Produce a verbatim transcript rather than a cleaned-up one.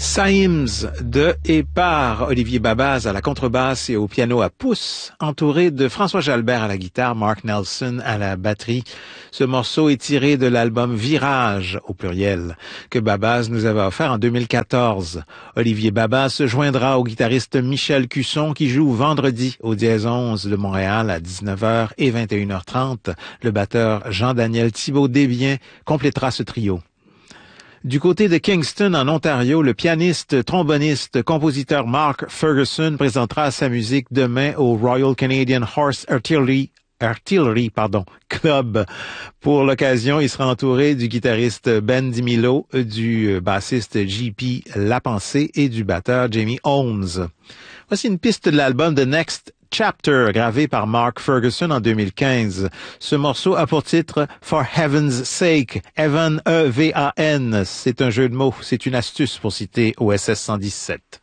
Symes de et par Olivier Babaz à la contrebasse et au piano à pouce, entouré de François Jalbert à la guitare, Mark Nelson à la batterie. Ce morceau est tiré de l'album Virage, au pluriel, que Babaz nous avait offert en deux mille quatorze. Olivier Babaz se joindra au guitariste Michel Cusson qui joue vendredi au Dièse onze de Montréal à dix-neuf heures et vingt et une heures trente. Le batteur Jean-Daniel Thibault-Desbiens complétera ce trio. Du côté de Kingston, en Ontario, le pianiste, tromboniste, compositeur Mark Ferguson présentera sa musique demain au Royal Canadian Horse Artillery, Artillery pardon, Club. Pour l'occasion, il sera entouré du guitariste Ben DiMilo, du bassiste J P Lapensée et du batteur Jamie Holmes. Voici une piste de l'album The Next Chapter, gravé par Mark Ferguson en deux mille quinze. Ce morceau a pour titre For Heaven's Sake, Evan, E V A N. C'est un jeu de mots, c'est une astuce pour citer O S S cent dix-sept.